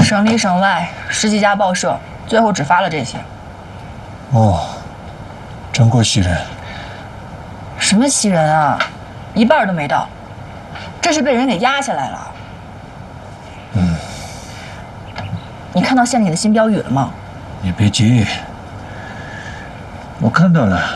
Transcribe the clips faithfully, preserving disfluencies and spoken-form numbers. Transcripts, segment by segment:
省里省外十几家报社，最后只发了这些。 哦，真够袭人。 什么袭人啊，一半都没到，这是被人给压下来了。 嗯。 你看到县里的新标语了吗？ 你别急，我看到了。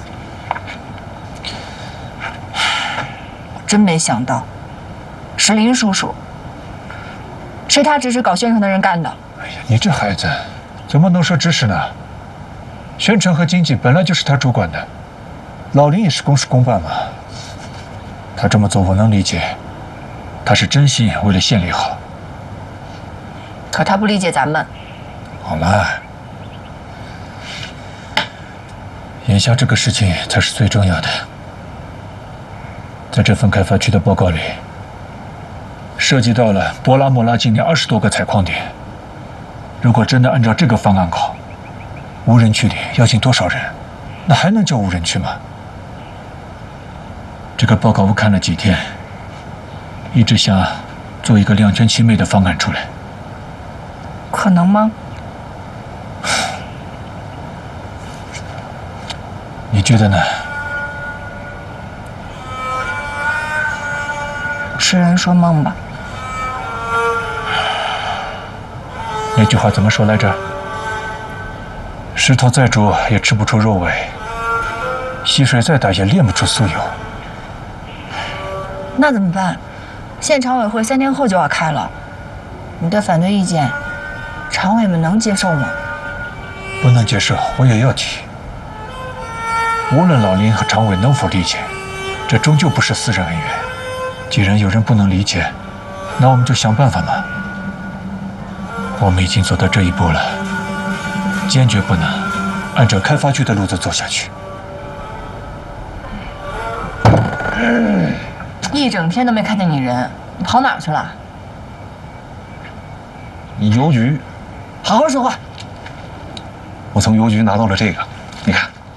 我真没想到，是林叔叔。 是他指使搞宣传的人干的。 哎呀，你这孩子，怎么能说指使呢？宣传和经济本来就是他主管的，老林也是公事公办嘛。他这么做我能理解，他是真心为了县里好。 可他不理解咱们。 好了，眼下这个事情才是最重要的。在这份开发区的报告里。 涉及到了博拉莫拉境内二十多个采矿点，如果真的按照这个方案搞，无人区里要进多少人？那还能叫无人区吗？这个报告我看了几天，一直想做一个两全其美的方案出来。 可能吗？ 你觉得呢？ 痴人说梦吧。 那句话怎么说来着？石头再煮也吃不出肉味，溪水再大也炼不出酥油。 那怎么办？县常委会三天后就要开了，你的反对意见，常委们能接受吗？ 不能接受，我也要提。无论老林和常委能否理解，这终究不是私人恩怨。既然有人不能理解，那我们就想办法嘛。 我们已经走到这一步了，坚决不能按照开发区的路子走下去。 一整天都没看见你人，你跑哪儿去了？ 邮局， 好好说话。 我从邮局拿到了这个。